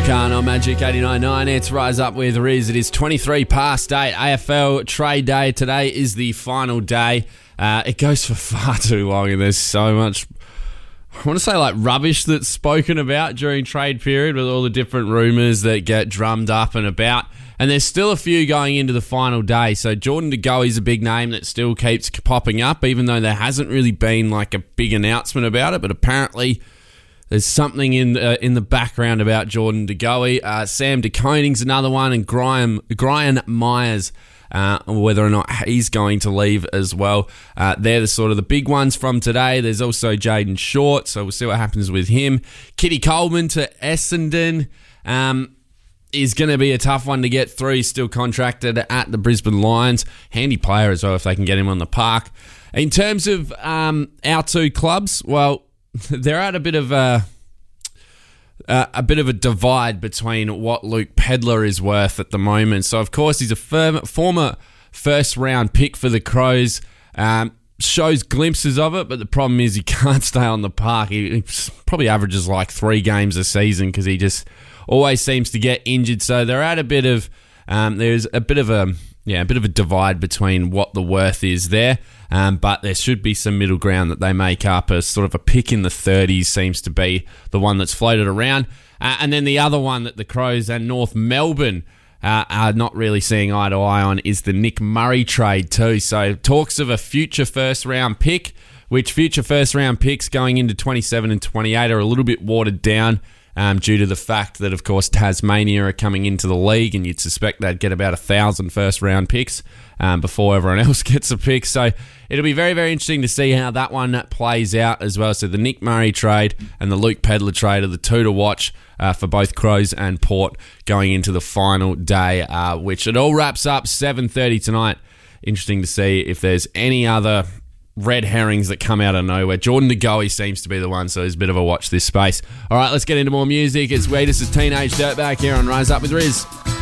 Khan on Magic 89.9. It's Rise Up with Riz. It is 23 past 8. AFL trade day. Today is the final day. It goes for far too long and there's so much, I want to say, like rubbish that's spoken about during trade period with all the different rumours that get drummed up and about. And there's still a few going into the final day. So Jordan De Goey is a big name that still keeps popping up, even though there hasn't really been like a big announcement about it. But apparently there's something in the background about Jordan De Goey. Sam De Koning's another one, and Brian Myers, whether or not he's going to leave as well. They're the sort of the big ones from today. There's also Jaden Short, so we'll see what happens with him. Kitty Coleman to Essendon is going to be a tough one to get through. He's still contracted at the Brisbane Lions. Handy player as well if they can get him on the park. In terms of our two clubs, well, they're at a bit of a divide between what Luke Pedlar is worth at the moment. So, of course, he's a former first-round pick for the Crows. Shows glimpses of it, but the problem is he can't stay on the park. He probably averages like 3 games a season because he just always seems to get injured. So they're at a bit of there's a bit of a divide between what the worth is there. But there should be some middle ground that they make up. As sort of a pick in the 30s seems to be the one that's floated around. And then the other one that the Crows and North Melbourne are not really seeing eye to eye on is the Nick Murray trade too. So talks of a future first-round pick, which future first-round picks going into 27 and 28 are a little bit watered down due to the fact that, of course, Tasmania are coming into the league, and you'd suspect they'd get about 1,000 first-round picks before everyone else gets a pick. So it'll be very, very interesting to see how that one plays out as well. So the Nick Murray trade and the Luke Pedlar trade are the two to watch for both Crows and Port going into the final day, which it all wraps up 7:30 tonight. Interesting to see if there's any other red herrings that come out of nowhere. Jordan De Goey seems to be the one, so there's a bit of a watch this space. All right, let's get into more music. It's Wheatus' Teenage Dirtbag here on Rise Up with Riz.